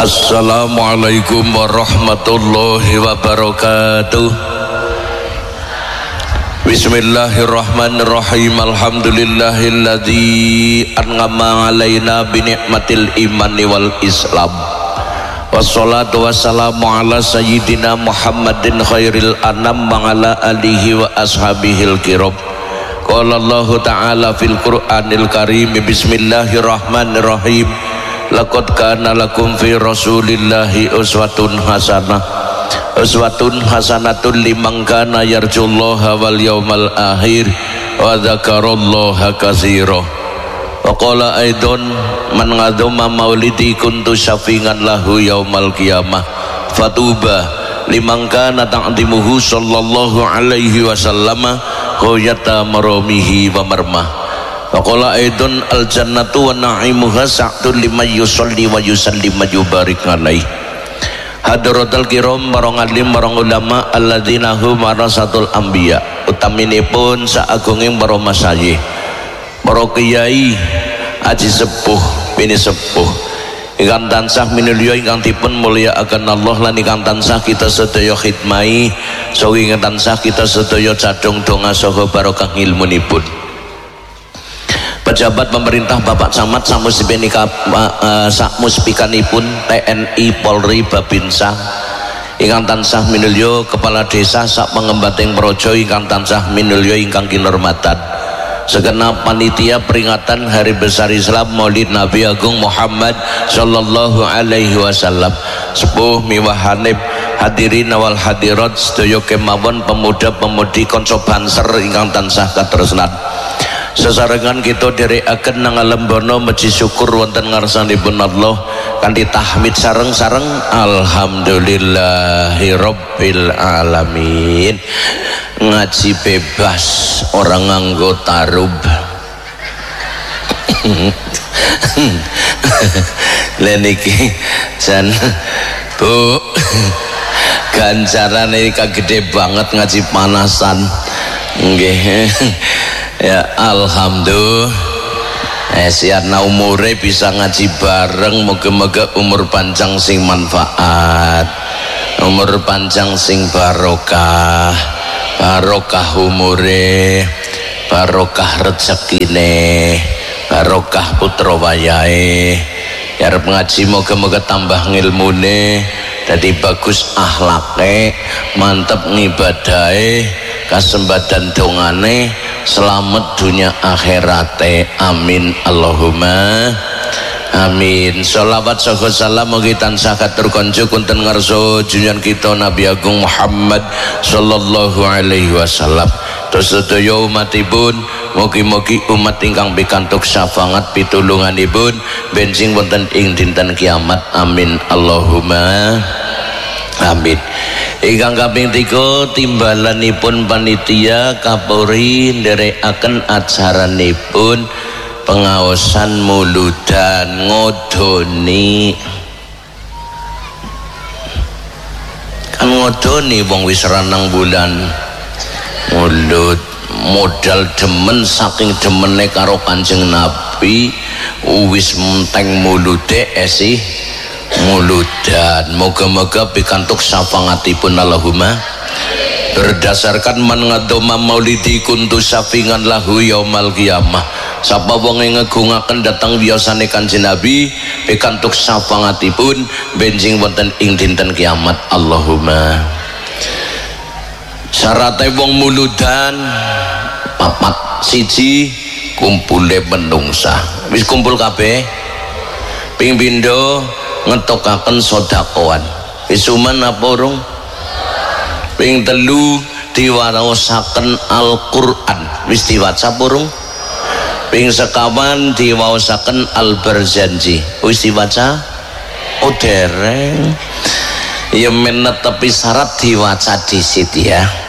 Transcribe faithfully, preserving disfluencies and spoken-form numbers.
Assalamualaikum warahmatullahi wabarakatuh. Bismillahirrahmanirrahim. Alhamdulillahilladzi an'ama alaina bi ni'matil imani wal islam. Wassalatu wassalamu ala sayyidina Muhammadin khairil anam wa ala alihi wa ashabihil kiram. Qala Allah ta'ala fil Qur'anil Karim. Bismillahirrahmanirrahim. Laqad kana lakum fi rasulillahi uswatun hasanah uswatun hasanatun liman kana yarjullaha wal yawmal akhir wa dzakarallaha katsira. Wa qala aidan man ngaduma maulidi kuntu syafi'an lahu yaumal qiyamah fatuba liman kana ta'dimuhu sallallahu alaihi wasallam ghayata maramihi wa marmah. Faqala aidun al jannatu wa na'imuha sa'tun liman yusalli wa yusallim wa yubarik alaih. Hadratul kiram marang alim marang ulama alladzina hum warasatul anbiya, utaminipun saagunging para masayih, para kiai, aji sepuh, bini sepuh ingkang tansah minulya ingkang dipun mulyakaken Allah lan ingkang tansah kita sedaya khidmai saha ingkang tansah kita sedaya cadung donga saha barokah ilmunipun. Pejabat pemerintah Bapak Camat samusipenika uh, sakmuspikanipun T N I Polri Babinsa ingkang tansah minulya kepala desa sak pengembating praja ingkang tansah minulya ingkang kinurmatan segenap panitia peringatan Hari Besar Islam Maulid Nabi Agung Muhammad sallallahu alaihi wasallam, sepuh miwah hanif hadirin wal hadirat sedaya kemawon pemuda-pemudi kanca banser ingkang tansah katresnan. Sesarengan kita dherekaken nang alam bono meji syukur wonten ngarsanipun Allah kanthi tahmid sareng-sareng alhamdulillahi rabbil alamin. Ngaji bebas orang nganggo tarub. Lha niki jan Bu ganjarane kagede banget ngaji panasan. Nggih. Ya alhamdulillah eh siarna umure bisa ngaji bareng, moga-moga umur panjang sing manfaat, umur panjang sing barokah, barokah umure, barokah rezekine, barokah putra wayahe. Ya arep ngaji moga-moga tambah ngilmune, dadi bagus akhlake, mantep ngibadahe, kasembadan dongane, selamat dunia akhirate, amin Allahumma amin. Sholawat saha salam mugi tansah katur konjuk wonten ngarsa junjungan kita Nabi Agung Muhammad sallallahu alaihi wasallam. Terus sedaya umatipun mugi-mugi umat ingkang pikantuk syafaat pitulunganipun benjing wonten ing dinten kiamat, amin Allahumma amin. Ingkang kaping tiga timbalanipun panitia Kapolri nderekaken acaranipun pengaosan muludan ngodoni. Kan ngodoni wong wis ranang bulan mulut modal demen saking demene karo Kanjeng Nabi wis menteng mulude esih muludan. Moga-moga pikantuk syafaatipun Allahumma. Berdasarkan man ngadoma maulidi kuntu syafi'an lahu yaumal qiyamah, sapa wong ngegungaken datang wiyosane Kanjeng Nabi pikantuk syafaatipun benjing wonten ing dinten kiamat, Allahumma. Syarate wong muludan papat, siji kumpule menungsa, wis kumpul kabeh. Ping pindho ngetokaken sodakoan, isuman apa urung? Ping telu diwaosaken Al-Qur'an, wis diwaca urung? Ping sekawan diwaosaken Al-Barzanji, wis diwaca? Oh dereng. Ya menetepi syarat diwaca disit ya.